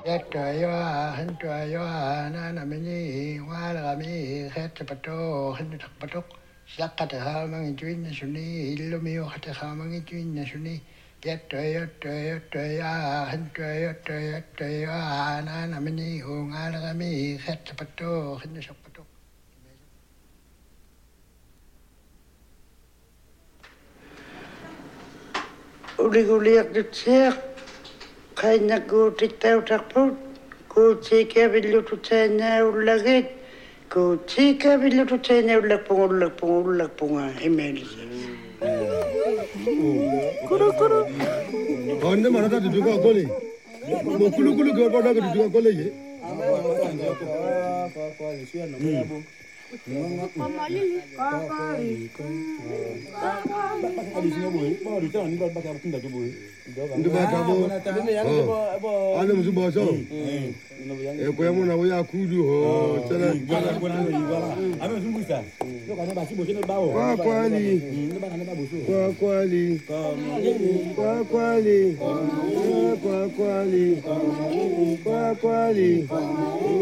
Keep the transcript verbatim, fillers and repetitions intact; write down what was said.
Yatoya, Hantoya, Nanamini, Walami, Hetapato, Hentapatok, Sakata Hamang Twin Suni, Illumio Hatahamang Twin Suni, Yatoya, Toya, Toya, Hantoya, Toya, Toya, Nanamini, Hungalami, Hetapato, Hentapatok. Uligoliak de Tserk. Kaina go te tau takput, ko te kia vilu tu tēnei ulaget, ko te kia vilu tu tēnei ulakpunga, ulakpunga, ulakpunga, he meri. Kuru, kuru. Anda mana tak duduk kau ni? Mau kulu kulu kau pada kau duduk kau lagi? Pamali. Kakari. Kakari sini boy. Bawa di sana ni bawa pakai apa tunda tu boy. Itu baca apa? Anda mesti baca. Eh, kau yang mana ya aku tu. Cakap. Jangan kau nak juga lah. Apa sungguh sah? Kau kan baca bos ni bawa. Kau kuali. Kau kuali. Kau kuali. Kau kuali. Kau kuali.